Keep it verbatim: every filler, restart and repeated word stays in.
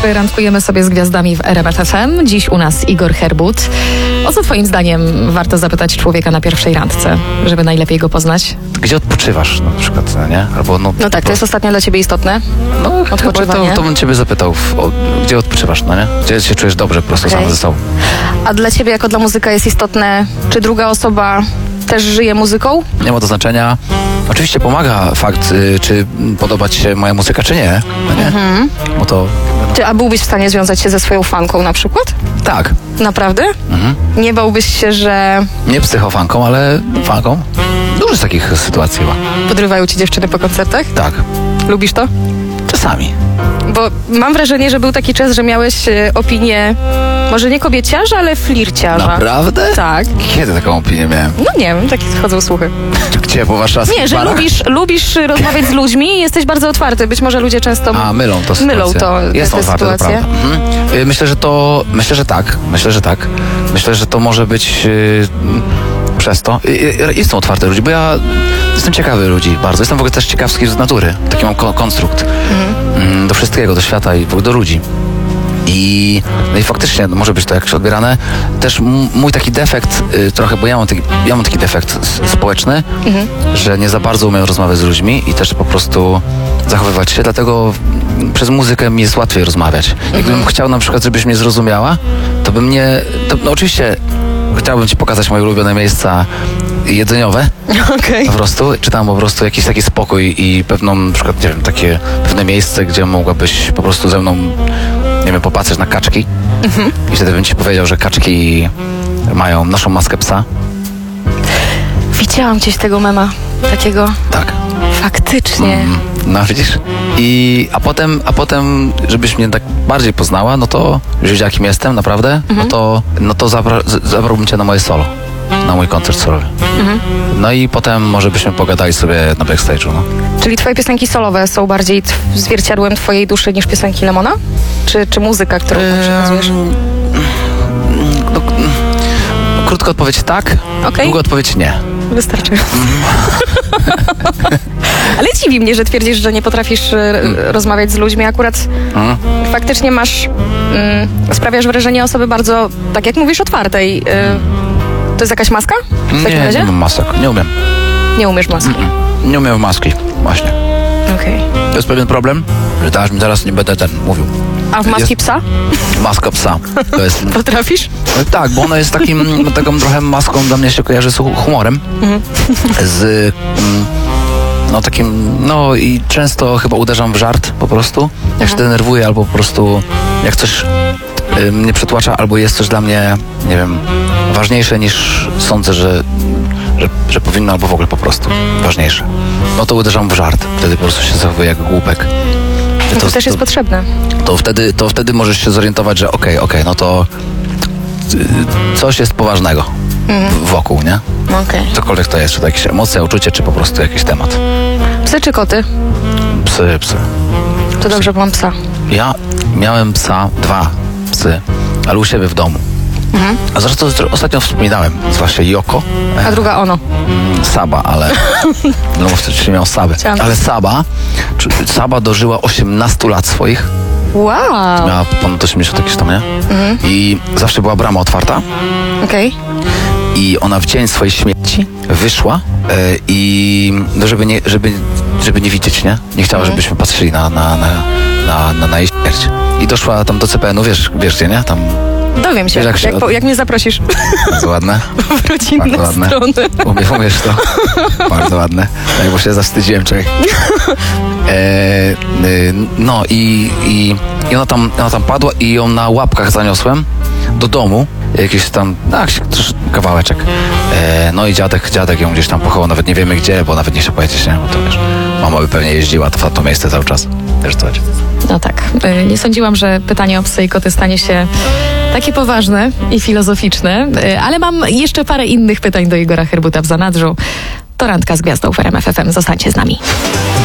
randkujemy sobie z gwiazdami w R M F F M. Dziś u nas Igor Herbut. O co twoim zdaniem warto zapytać człowieka na pierwszej randce, żeby najlepiej go poznać? Gdzie odpoczywasz na przykład, nie? Albo, no, No tak, to jest ostatnio dla ciebie istotne. No, odpoczywanie. To, to bym ciebie zapytał, w, o, gdzie odpoczywasz, no nie? Gdzie się czujesz dobrze po prostu Okay. sam ze sobą. A dla ciebie jako dla muzyka jest istotne, czy druga osoba też żyje muzyką? Nie ma to znaczenia. Oczywiście pomaga fakt, y, czy podoba ci się moja muzyka, czy nie. No nie? Mhm. Bo to... Ty, a byłbyś w stanie związać się ze swoją fanką na przykład? Tak. Naprawdę? Mhm. Nie bałbyś się, że Nie psychofanką, ale fanką. Dużo jest takich sytuacji chyba. podrywają ci dziewczyny po koncertach? Tak. Lubisz to? Czasami. Bo mam wrażenie, że był taki czas, że miałeś e, opinię, może nie kobieciarza, ale flirciarza. Naprawdę? Tak. Kiedy taką opinię miałem? No nie wiem, takie chodzą słuchy. Gdzie, po warszawskich Nie, że barach? lubisz, lubisz rozmawiać z ludźmi i jesteś bardzo otwarty. Być może ludzie często A, mylą to sytuację. mylą to, Jest tę otwarte, to sytuację. prawda. Mhm. Y, Myślę, że to... Myślę, że tak. Myślę, że tak. Myślę, że to może być... y, przez to. Y, y, Jestem otwarty ludzi, bo ja jestem ciekawy ludzi bardzo. Jestem w ogóle też ciekawski z natury. Taki mam ko- konstrukt. Mhm. Do wszystkiego, do świata i w ogóle do ludzi. I, no i faktycznie może być to jakoś odbierane. Też m- mój taki defekt y, trochę, bo ja mam taki, ja mam taki defekt s- społeczny, Mhm. że nie za bardzo umiem rozmawiać z ludźmi i też po prostu zachowywać się, dlatego mm, przez muzykę mi jest łatwiej rozmawiać. Jakbym chciał na przykład, żebyś mnie zrozumiała, to bym nie... To, no oczywiście chciałbym ci pokazać moje ulubione miejsca jedzeniowe, Okej. po prostu, czy tam po prostu jakiś taki spokój i pewną, na przykład, nie wiem, takie pewne miejsce, gdzie mogłabyś po prostu ze mną, nie wiem, popatrzeć na kaczki. Mhm. I wtedy bym ci powiedział, że kaczki mają, noszą maskę psa. Widziałam gdzieś tego mema, takiego Tak. faktycznie. Mm, no widzisz? I, a potem, a potem, żebyś mnie tak bardziej poznała, no to, już wiedziała, kim jestem, naprawdę, no to, no to zabra, z- zabrałbym cię na moje solo. Na mój koncert solowy. Mhm. No i potem może byśmy pogadali sobie na backstage'u, no. Czyli twoje piosenki solowe są bardziej tw- zwierciadłem twojej duszy niż piosenki Lemona? Czy, czy muzyka, którą tam przekazujesz? Ehm, no, no, krótka odpowiedź tak, Okej. długa odpowiedź nie. Wystarczy. Ale dziwi mnie, że twierdzisz, że nie potrafisz e, rozmawiać z ludźmi. Akurat Mhm. faktycznie masz, mm, sprawiasz wrażenie osoby bardzo, tak jak mówisz, otwartej. E, to jest jakaś maska? W takim Nie, razie? nie mam masek, nie umiem. Nie umiesz maski. Nie umiem maski, właśnie. Okej. To jest pewien problem, że teraz mi zaraz nie będę ten mówił. A w maski Jest- psa? Maska psa. To jest... Potrafisz? Tak, bo ona jest takim, taką trochę maską, dla mnie się kojarzy z hu- humorem. Z... mm, No takim, no i często chyba uderzam w żart po prostu. Jak się denerwuję albo po prostu jak coś y, mnie przytłacza, albo jest coś dla mnie, nie wiem, ważniejsze niż sądzę, że, że, że powinno, albo w ogóle po prostu ważniejsze. No to uderzam w żart. Wtedy po prostu się zachowuję jak głupek. No to, też jest potrzebne. to wtedy, to wtedy możesz się zorientować, że okej, okej, no to y, coś jest poważnego w- wokół, nie? Okej. Cokolwiek to jest, czy to jakieś emocje, uczucie, czy po prostu jakiś temat. Psy czy koty? Psy, psy. To dobrze, bo mam psa. Ja miałem psa, dwa psy, ale u siebie w domu. Mhm. A zresztą zr- ostatnio wspominałem, zwłaszcza Yoko, A druga ono. e, Saba, ale... No bo wtedy miał Sabę. Chciałam- Ale Saba, czy, Saba dożyła osiemnastu lat swoich. Wow. Miała ponad osiemdziesiąt jakieś tam, nie? Mhm. I zawsze była brama otwarta. Okej. I ona w dzień swojej śmierci wyszła e, i no żeby, nie, żeby, żeby nie widzieć, nie? Nie chciała, Mhm. żebyśmy patrzyli na, na, na, na, na, na jej śmierć. I doszła tam do C P N u, wiesz, wiesz gdzie, nie? Tam Dowiem się, Wiesz, jak jak, się jak, od- po, jak mnie zaprosisz bardzo ładne. w rodzinne Bardzo ładne. strony. Umie, umiesz to. Bardzo ładne. Tak, bo się zawstydziłem, czekaj. E, y, no i, i, i ona, tam, ona tam padła i ją na łapkach zaniosłem do domu. Jakiś tam, no, jakiś też kawałeczek. E, no i dziadek, dziadek ją gdzieś tam pochował, nawet nie wiemy gdzie, bo nawet nie chce powiedzieć, nie? Bo to wiesz, mama by pewnie jeździła to, w to miejsce cały czas. Wiesz co? No tak. Y, Nie sądziłam, że pytanie o psy i koty stanie się takie poważne i filozoficzne, y, ale mam jeszcze parę innych pytań do Igora Herbuta w zanadrzu. To randka z gwiazdą w R M F F M. Zostańcie z nami.